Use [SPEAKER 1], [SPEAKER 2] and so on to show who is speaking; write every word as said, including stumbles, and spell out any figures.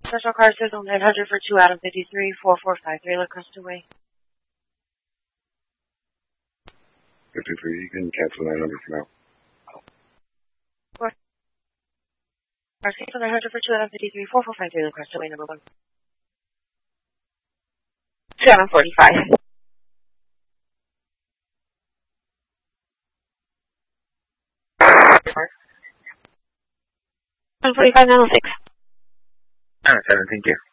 [SPEAKER 1] Special car signal nine hundred for two Adam fifty-three, four four five three, La Costa Way.
[SPEAKER 2] fifty-three, you can cancel nine hundred for now.
[SPEAKER 1] Four. Car signal nine hundred for two Adam fifty-three, four four five three, La Costa Way, number one. two Adam forty-five. one forty-five, nine oh six.
[SPEAKER 2] Ah, seven, thank you.